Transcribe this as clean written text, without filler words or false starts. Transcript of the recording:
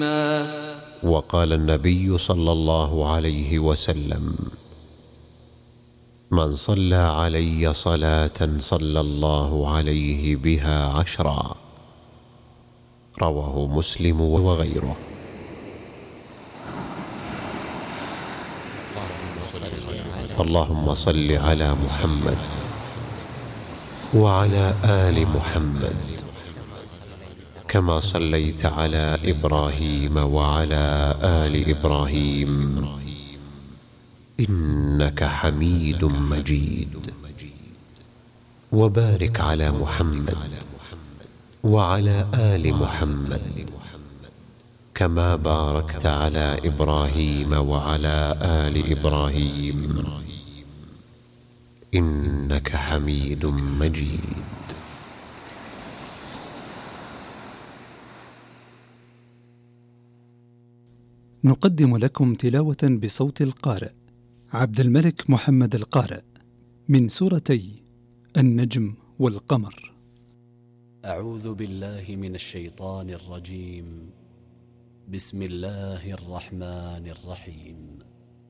وقال النبي صلى الله عليه وسلم: من صلى علي صلاة صلى الله عليه بها 10. رواه مسلم وغيره. اللهم صل على محمد وعلى آل محمد كما صليت على إبراهيم وعلى آل إبراهيم إنك حميد مجيد. وبارك على محمد وعلى آل محمد كما باركت على إبراهيم وعلى آل إبراهيم إنك حميد مجيد. نقدم لكم تلاوة بصوت القارئ عبد الملك محمد القارئ من سورتي النجم والقمر. أعوذ بالله من الشيطان الرجيم. بسم الله الرحمن الرحيم.